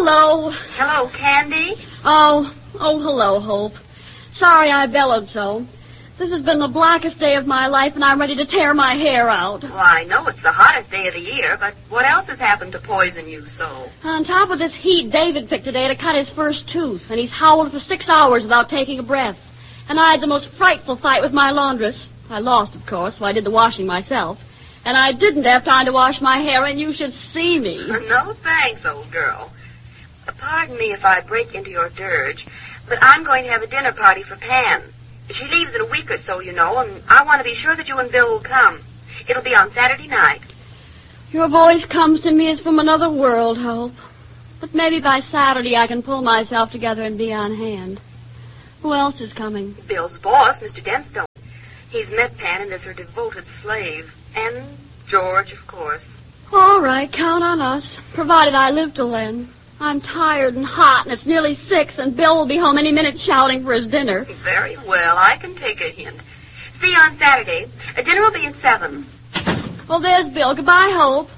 hello. Hello, Candy. Oh, hello, Hope. Sorry I bellowed so. This has been the blackest day of my life, and I'm ready to tear my hair out. Well, I know it's the hottest day of the year, but what else has happened to poison you so? On top of this heat, David picked today to cut his first tooth, and he's howled for 6 hours without taking a breath. And I had the most frightful fight with my laundress. I lost, of course, so I did the washing myself. And I didn't have time to wash my hair, and you should see me. No thanks, old girl. Pardon me if I break into your dirge, but I'm going to have a dinner party for Pan. She leaves in a week or so, you know, and I want to be sure that you and Bill will come. It'll be on Saturday night. Your voice comes to me as from another world, Hope. But maybe by Saturday I can pull myself together and be on hand. Who else is coming? Bill's boss, Mr. Denstone. He's met Pan and is her devoted slave. And George, of course. All right, count on us, provided I live till then. I'm tired and hot, and it's nearly 6, and Bill will be home any minute shouting for his dinner. Very well, I can take a hint. See you on Saturday. Dinner will be at 7. Well, there's Bill. Goodbye, Hope.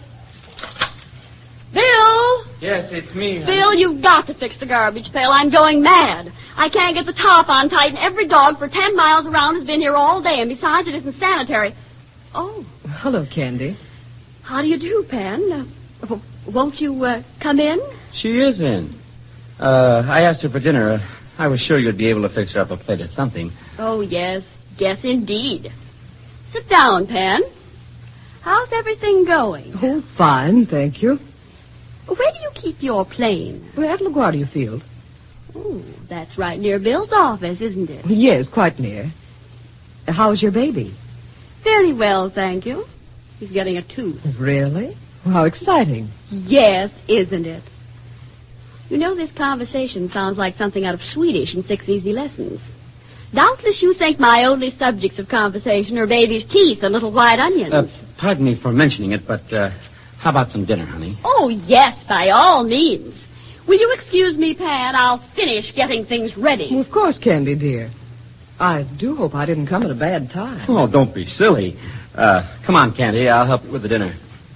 Bill! Yes, it's me. Bill, you've got to fix the garbage pail. I'm going mad. I can't get the top on tight, and every dog for 10 miles around has been here all day, and besides, it isn't sanitary. Oh. Hello, Candy. How do you do, Pan? Won't you come in? She is in. I asked her for dinner. I was sure you'd be able to fix her up a plate of something. Oh, yes. Yes, indeed. Sit down, Pan. How's everything going? Oh, fine, thank you. Where do you keep your plane? We're at LaGuardia Field. Oh, that's right near Bill's office, isn't it? Yes, quite near. How's your baby? Very well, thank you. He's getting a tooth. Really? How exciting. Yes, isn't it? You know, this conversation sounds like something out of Swedish in 6 Easy Lessons. Doubtless you think my only subjects of conversation are baby's teeth and little white onions. Pardon me for mentioning it, but how about some dinner, honey? Oh, yes, by all means. Will you excuse me, Pan? I'll finish getting things ready. Well, of course, Candy, dear. I do hope I didn't come at a bad time. Oh, don't be silly. Come on, Candy. I'll help you with the dinner.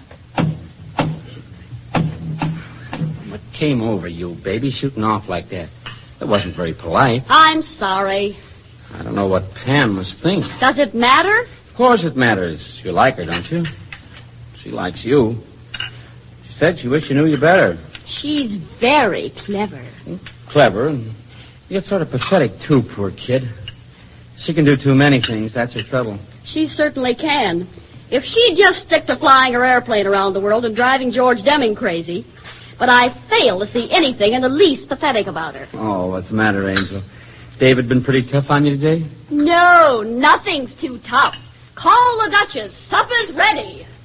What came over you, baby, shooting off like that? That wasn't very polite. I'm sorry. I don't know what Pan must think. Does it matter? Of course it matters. You like her, don't you? She likes you. She said she wished she knew you better. She's very clever. Clever, and yet sort of pathetic, too, poor kid. She can do too many things. That's her trouble. She certainly can. If she'd just stick to flying her airplane around the world and driving George Deming crazy. But I fail to see anything in the least pathetic about her. Oh, what's the matter, Angel? David been pretty tough on you today? No, nothing's too tough. Call the Duchess. Supper's ready.